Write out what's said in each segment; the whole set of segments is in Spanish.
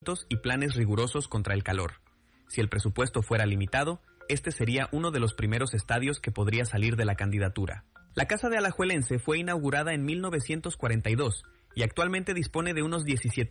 estrictos y planes rigurosos contra el calor. Si el presupuesto fuera limitado, este sería uno de los primeros estadios que podría salir de la candidatura. La Casa de Alajuelense fue inaugurada en 1942 y actualmente dispone de unos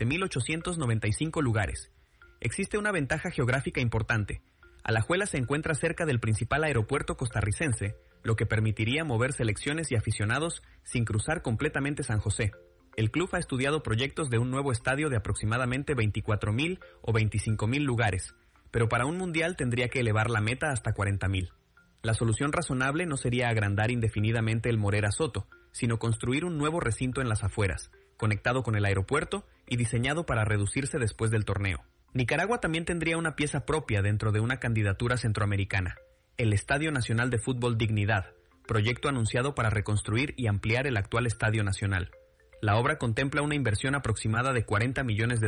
17.895 lugares. Existe una ventaja geográfica importante. Alajuela se encuentra cerca del principal aeropuerto costarricense, lo que permitiría mover selecciones y aficionados sin cruzar completamente San José. El club ha estudiado proyectos de un nuevo estadio de aproximadamente 24.000 o 25.000 lugares, pero para un mundial tendría que elevar la meta hasta 40.000. La solución razonable no sería agrandar indefinidamente el Morera Soto, sino construir un nuevo recinto en las afueras, conectado con el aeropuerto y diseñado para reducirse después del torneo. Nicaragua también tendría una pieza propia dentro de una candidatura centroamericana, el Estadio Nacional de Fútbol Dignidad, proyecto anunciado para reconstruir y ampliar el actual Estadio Nacional. La obra contempla una inversión aproximada de $40 millones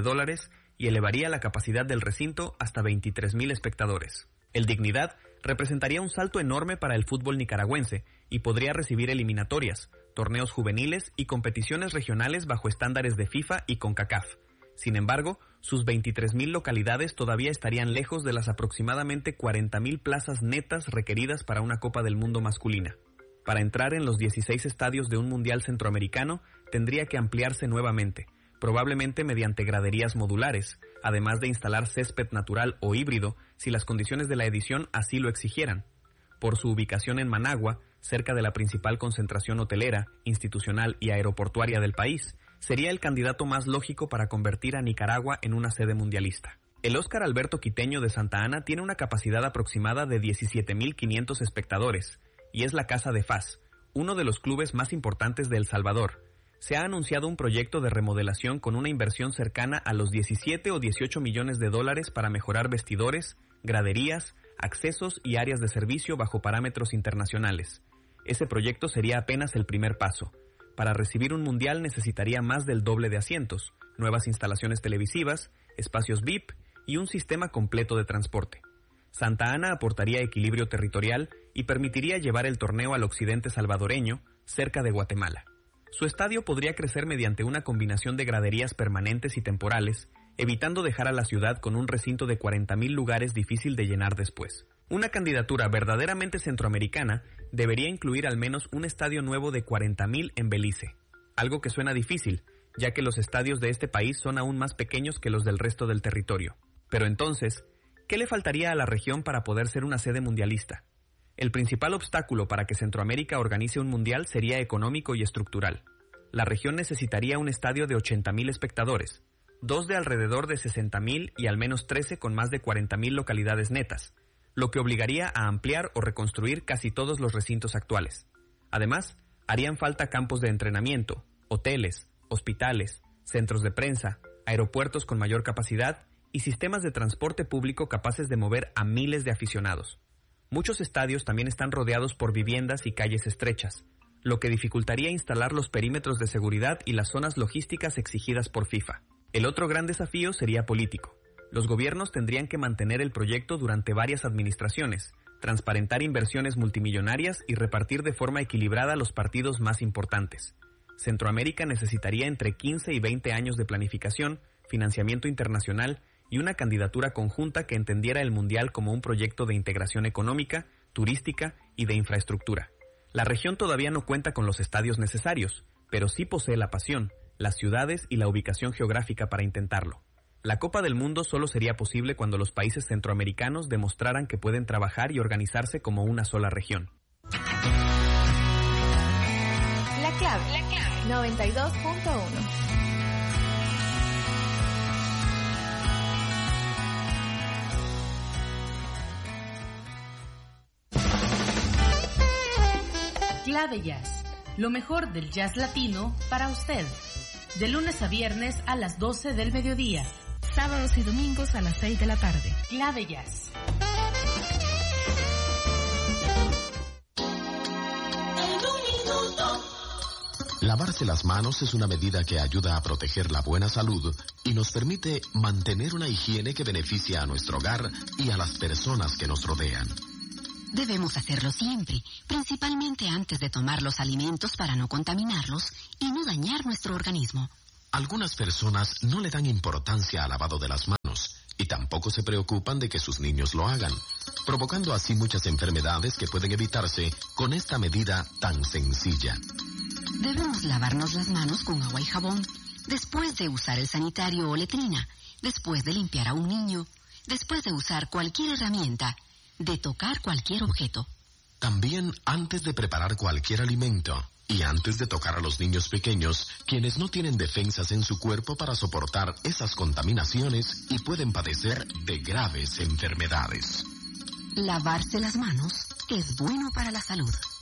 y elevaría la capacidad del recinto hasta 23.000 espectadores. El Dignidad representaría un salto enorme para el fútbol nicaragüense y podría recibir eliminatorias, torneos juveniles y competiciones regionales bajo estándares de FIFA y CONCACAF. Sin embargo, sus 23.000 localidades todavía estarían lejos de las aproximadamente 40.000 plazas netas requeridas para una Copa del Mundo masculina. Para entrar en los 16 estadios de un mundial centroamericano, tendría que ampliarse nuevamente, probablemente mediante graderías modulares, además de instalar césped natural o híbrido si las condiciones de la edición así lo exigieran. Por su ubicación en Managua, cerca de la principal concentración hotelera, institucional y aeroportuaria del país, sería el candidato más lógico para convertir a Nicaragua en una sede mundialista. El Óscar Alberto Quiteño de Santa Ana tiene una capacidad aproximada de 17.500 espectadores y es la casa de FAS, uno de los clubes más importantes de El Salvador. Se ha anunciado un proyecto de remodelación con una inversión cercana a los 17 o 18 millones de dólares para mejorar vestidores, graderías, accesos y áreas de servicio bajo parámetros internacionales. Ese proyecto sería apenas el primer paso. Para recibir un mundial necesitaría más del doble de asientos, nuevas instalaciones televisivas, espacios VIP y un sistema completo de transporte. Santa Ana aportaría equilibrio territorial y permitiría llevar el torneo al occidente salvadoreño, cerca de Guatemala. Su estadio podría crecer mediante una combinación de graderías permanentes y temporales, evitando dejar a la ciudad con un recinto de 40.000 lugares difícil de llenar después. Una candidatura verdaderamente centroamericana debería incluir al menos un estadio nuevo de 40.000 en Belice, algo que suena difícil, ya que los estadios de este país son aún más pequeños que los del resto del territorio. Pero entonces, ¿qué le faltaría a la región para poder ser una sede mundialista? El principal obstáculo para que Centroamérica organice un mundial sería económico y estructural. La región necesitaría un estadio de 80.000 espectadores, 2 de alrededor de 60.000 y al menos 13 con más de 40.000 localidades netas, lo que obligaría a ampliar o reconstruir casi todos los recintos actuales. Además, harían falta campos de entrenamiento, hoteles, hospitales, centros de prensa, aeropuertos con mayor capacidad y sistemas de transporte público capaces de mover a miles de aficionados. Muchos estadios también están rodeados por viviendas y calles estrechas, lo que dificultaría instalar los perímetros de seguridad y las zonas logísticas exigidas por FIFA. El otro gran desafío sería político. Los gobiernos tendrían que mantener el proyecto durante varias administraciones, transparentar inversiones multimillonarias y repartir de forma equilibrada los partidos más importantes. Centroamérica necesitaría entre 15 y 20 años de planificación, financiamiento internacional y una candidatura conjunta que entendiera el Mundial como un proyecto de integración económica, turística y de infraestructura. La región todavía no cuenta con los estadios necesarios, pero sí posee la pasión, las ciudades y la ubicación geográfica para intentarlo. La Copa del Mundo solo sería posible cuando los países centroamericanos demostraran que pueden trabajar y organizarse como una sola región. La clave 92.1. Clave Jazz, lo mejor del jazz latino para usted. De lunes a viernes a las 12 del mediodía. Sábados y domingos a las 6 de la tarde. Clave Jazz. Lavarse las manos es una medida que ayuda a proteger la buena salud y nos permite mantener una higiene que beneficia a nuestro hogar y a las personas que nos rodean. Debemos hacerlo siempre, principalmente antes de tomar los alimentos para no contaminarlos y no dañar nuestro organismo. Algunas personas no le dan importancia al lavado de las manos tampoco se preocupan de que sus niños lo hagan, provocando así muchas enfermedades que pueden evitarse con esta medida tan sencilla. Debemos lavarnos las manos con agua y jabón, después de usar el sanitario o letrina, después de limpiar a un niño, después de usar cualquier herramienta, de tocar cualquier objeto. También antes de preparar cualquier alimento y antes de tocar a los niños pequeños, quienes no tienen defensas en su cuerpo para soportar esas contaminaciones y pueden padecer de graves enfermedades. Lavarse las manos es bueno para la salud.